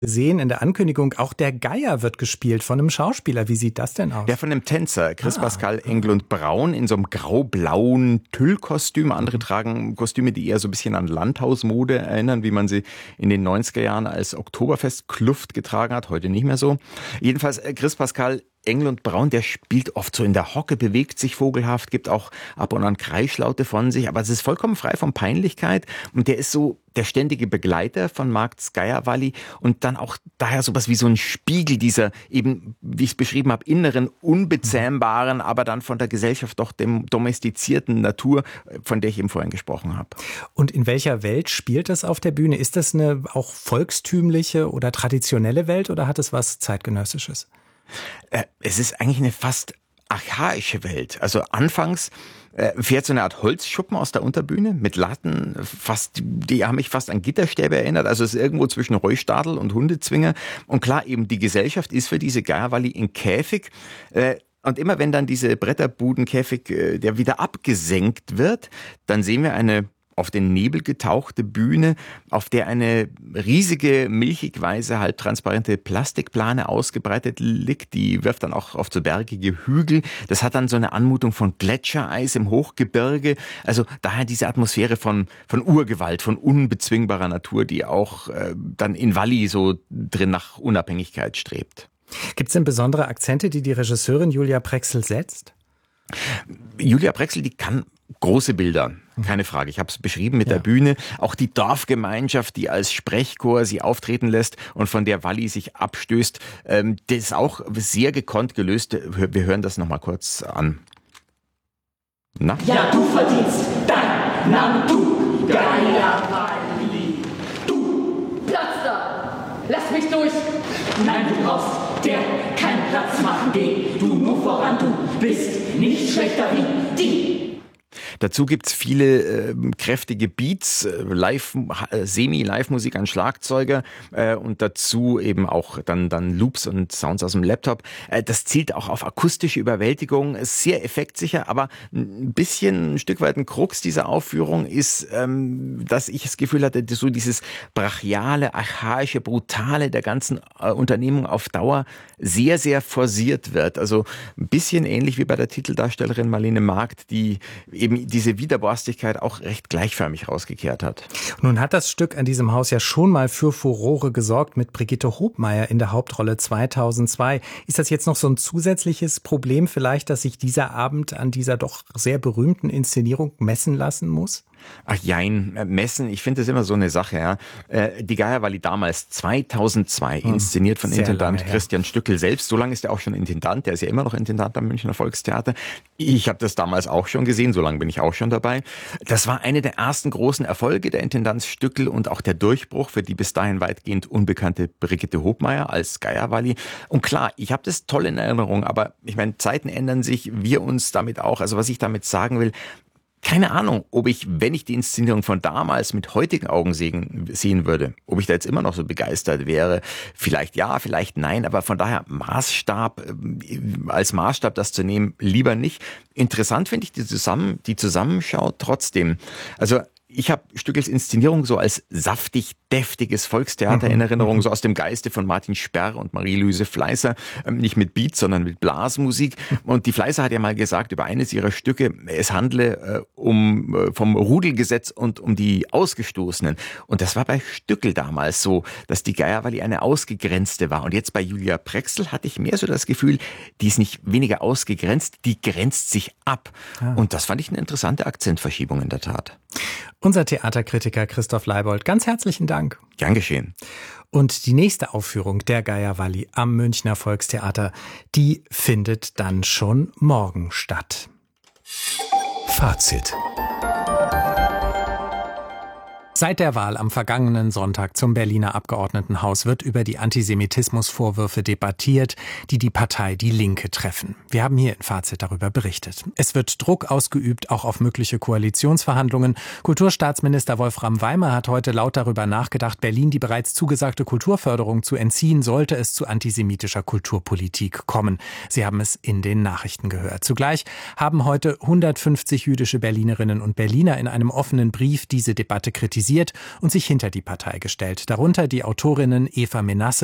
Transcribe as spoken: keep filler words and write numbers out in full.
Sehen in der Ankündigung, auch der Geier wird gespielt von einem Schauspieler. Wie sieht das denn aus? Ja, von einem Tänzer, Chris Ah. Pascal Englund Braun, in so einem grau-blauen Tüllkostüm. Andere Mhm. tragen Kostüme, die eher so ein bisschen an Landhausmode erinnern, wie man sie in den neunziger Jahren als Oktoberfest-Kluft getragen hat. Heute nicht mehr so. Jedenfalls äh, Chris Pascal Englund Braun, der spielt oft so in der Hocke, bewegt sich vogelhaft, gibt auch ab und an Kreischlaute von sich, aber es ist vollkommen frei von Peinlichkeit und der ist so der ständige Begleiter von Markt Geierwalli und dann auch daher sowas wie so ein Spiegel dieser eben, wie ich es beschrieben habe, inneren, unbezähmbaren, aber dann von der Gesellschaft doch dem domestizierten Natur, von der ich eben vorhin gesprochen habe. Und in welcher Welt spielt das auf der Bühne? Ist das eine auch volkstümliche oder traditionelle Welt oder hat es was Zeitgenössisches? Es ist eigentlich eine fast archaische Welt. Also anfangs fährt so eine Art Holzschuppen aus der Unterbühne mit Latten, fast, die haben mich fast an Gitterstäbe erinnert. Also es ist irgendwo zwischen Reustadel und Hundezwinger. Und klar, eben die Gesellschaft ist für diese Geierwalli in Käfig. Und immer wenn dann diese Bretterbudenkäfig, der wieder abgesenkt wird, dann sehen wir eine auf den Nebel getauchte Bühne, auf der eine riesige, milchig-weiße, halbtransparente Plastikplane ausgebreitet liegt. Die wirft dann auch auf so bergige Hügel. Das hat dann so eine Anmutung von Gletschereis im Hochgebirge. Also daher diese Atmosphäre von, von Urgewalt, von unbezwingbarer Natur, die auch äh, dann in Walli so drin nach Unabhängigkeit strebt. Gibt es denn besondere Akzente, die die Regisseurin Julia Prexel setzt? Julia Prexel, die kann große Bilder, keine Frage. Ich habe es beschrieben mit ja. der Bühne. Auch die Dorfgemeinschaft, die als Sprechchor sie auftreten lässt und von der Walli sich abstößt, ähm, das ist auch sehr gekonnt gelöst. Wir hören das nochmal kurz an. Na? Ja, du verdienst dein Name, du Geierwalli. Du, Platz da! Lass mich durch! Nein, du brauchst der keinen Platz machen. Geh du nur voran, du bist nicht schlechter wie die. Dazu gibt's viele äh, kräftige Beats, äh, Live, äh, Semi-Live-Musik an Schlagzeuger äh, und dazu eben auch dann, dann Loops und Sounds aus dem Laptop. Äh, das zielt auch auf akustische Überwältigung, ist sehr effektsicher, aber ein bisschen, ein Stück weit ein Krux dieser Aufführung ist, ähm, dass ich das Gefühl hatte, so dieses brachiale, archaische, brutale der ganzen äh, Unternehmung auf Dauer sehr, sehr forciert wird. Also ein bisschen ähnlich wie bei der Titeldarstellerin Marlene Markt, die eben diese Widerborstigkeit auch recht gleichförmig rausgekehrt hat. Nun hat das Stück an diesem Haus ja schon mal für Furore gesorgt mit Brigitte Hobmeier in der Hauptrolle zweitausendzwei. Ist das jetzt noch so ein zusätzliches Problem vielleicht, dass sich dieser Abend an dieser doch sehr berühmten Inszenierung messen lassen muss? Ach jein, messen, ich finde das immer so eine Sache. Ja. Die Geierwalli damals, zweitausendzwei, hm, inszeniert von Intendant lange, Christian ja. Stückel selbst. So lange ist er auch schon Intendant, der ist ja immer noch Intendant am Münchner Volkstheater. Ich habe das damals auch schon gesehen, so lange bin ich auch schon dabei. Das war eine der ersten großen Erfolge der Intendanz Stückel und auch der Durchbruch für die bis dahin weitgehend unbekannte Brigitte Hobmeier als Geierwalli. Und klar, ich habe das toll in Erinnerung, aber ich meine, Zeiten ändern sich, wir uns damit auch. Also was ich damit sagen will, keine Ahnung, ob ich, wenn ich die Inszenierung von damals mit heutigen Augen sehen, sehen würde, ob ich da jetzt immer noch so begeistert wäre. Vielleicht ja, vielleicht nein, aber von daher Maßstab, als Maßstab das zu nehmen, lieber nicht. Interessant finde ich die, Zusammen, die Zusammenschau trotzdem. Also ich habe Stückels Inszenierung so als saftig, deftiges Volkstheater in Erinnerung, so aus dem Geiste von Martin Sperr und Marie-Louise Fleißer, nicht mit Beats, sondern mit Blasmusik. Und die Fleißer hat ja mal gesagt über eines ihrer Stücke, es handle äh, um äh, vom Rudelgesetz und um die Ausgestoßenen. Und das war bei Stückel damals so, dass die Geierwalli eine Ausgegrenzte war. Und jetzt bei Julia Prexel hatte ich mehr so das Gefühl, die ist nicht weniger ausgegrenzt, die grenzt sich ab. Ah. Und das fand ich eine interessante Akzentverschiebung in der Tat. Unser Theaterkritiker Christoph Leibold, ganz herzlichen Dank. Gern geschehen. Und die nächste Aufführung der Geierwalli am Münchner Volkstheater, die findet dann schon morgen statt. Fazit. Seit der Wahl am vergangenen Sonntag zum Berliner Abgeordnetenhaus wird über die Antisemitismusvorwürfe debattiert, die die Partei Die Linke treffen. Wir haben hier in Fazit darüber berichtet. Es wird Druck ausgeübt, auch auf mögliche Koalitionsverhandlungen. Kulturstaatsminister Wolfram Weimer hat heute laut darüber nachgedacht, Berlin die bereits zugesagte Kulturförderung zu entziehen, sollte es zu antisemitischer Kulturpolitik kommen. Sie haben es in den Nachrichten gehört. Zugleich haben heute hundertfünfzig jüdische Berlinerinnen und Berliner in einem offenen Brief diese Debatte kritisiert. organisiert und sich hinter die Partei gestellt. Darunter die Autorinnen Eva Menasse